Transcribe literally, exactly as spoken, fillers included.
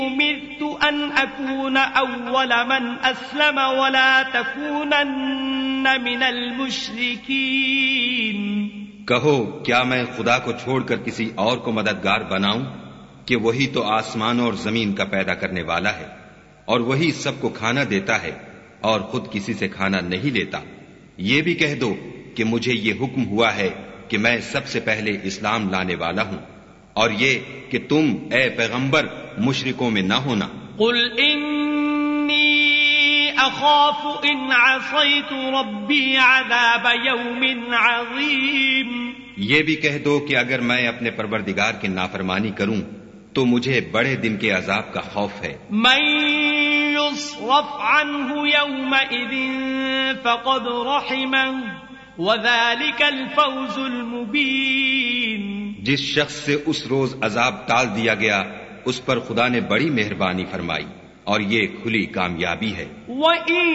أمرت أن أكون أول من أسلم ولا تكونن من المشركين. کہو کیا میں خدا کو چھوڑ کر کسی اور کو مددگار بناؤں کہ وہی تو آسمانوں اور زمین کا پیدا کرنے والا ہے اور وہی سب کو کھانا دیتا ہے اور خود کسی سے کھانا نہیں لیتا. یہ بھی کہہ دو کہ مجھے یہ حکم ہوا ہے کہ میں سب سے پہلے اسلام لانے والا ہوں، اور یہ کہ تم اے پیغمبر مشرکوں میں نہ ہونا. قل انی اخاف ان عصیت ربی عذاب یوم عظیم. یہ بھی کہہ دو کہ اگر میں اپنے پروردگار کی نافرمانی کروں تو مجھے بڑے دن کے عذاب کا خوف ہے. من يصرف عنه يومئذ فقد رحمه وذلك الفوز المبين. جس شخص سے اس روز عذاب ٹال دیا گیا اس پر خدا نے بڑی مہربانی فرمائی اور یہ کھلی کامیابی ہے. وَإِن